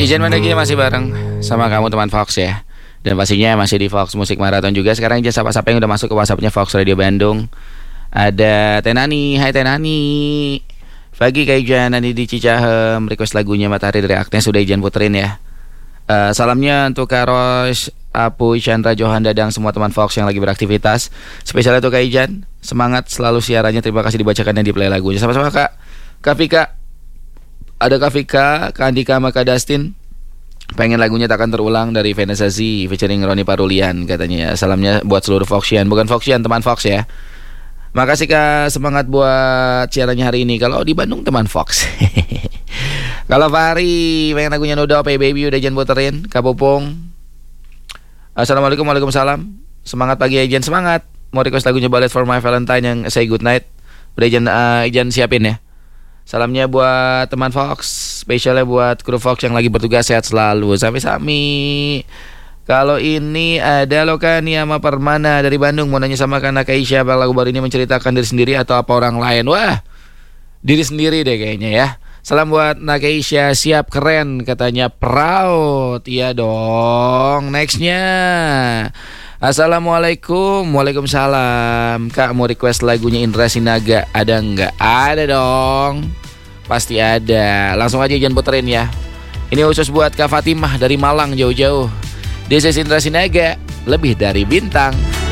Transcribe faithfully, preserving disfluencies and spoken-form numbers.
Ijan Mandagi masih bareng sama kamu teman Fox ya. Dan pastinya masih di Fox Musik Marathon juga. Sekarang Ijan sapa-sapa yang udah masuk ke WhatsAppnya Fox Radio Bandung. Ada Tenani, hai Tenani. Pagi Kak Ijan, Nani di Cicahem. Request lagunya Matahari dari Agnes sudah Ijan puterin ya. uh, Salamnya untuk Kak Ros, Apu, Chandra, Johan, Dadang, semua teman Fox yang lagi beraktivitas. Spesialnya untuk Kak Ijan. Semangat selalu siarannya, terima kasih dibacakan dan di play lagunya. Sama-sama Kak. Kak Vika, ada Kak Vika, Kak Andika, sama Kak Dustin. Pengen lagunya takkan terulang dari Vanessa Z featuring Roni Parulian katanya ya. Salamnya buat seluruh Foxian, bukan Foxian, teman Fox ya. Makasih Kak, semangat buat siarannya hari ini. Kalau di Bandung teman Fox. Kalau Fahri pengen lagunya Noda Pay Baby udah Jan puterin. Kak Popong, Assalamualaikum, waalaikumsalam. Semangat pagi Ijan, semangat. Mau request lagunya Ballet for My Valentine yang Say Goodnight. Udah Ijan, uh, Ijan siapin ya. Salamnya buat teman Fox, spesialnya buat kru Fox yang lagi bertugas, sehat selalu. Sami-sami. Kalau ini ada Lokania sama Permana dari Bandung, mau nanya sama Kak Aisyah, apakah lagu baru ini menceritakan diri sendiri atau apa orang lain? Wah, diri sendiri deh kayaknya ya. Salam buat Kak Aisyah, siap keren katanya, proud. Iya dong. Nextnya, Assalamualaikum, waalaikumsalam. Kak mau request lagunya Indra Sinaga, ada nggak? Ada dong, pasti ada. Langsung aja jangan puterin ya. Ini khusus buat Kak Fatimah dari Malang jauh-jauh. This is Indra Sinaga, lebih dari bintang.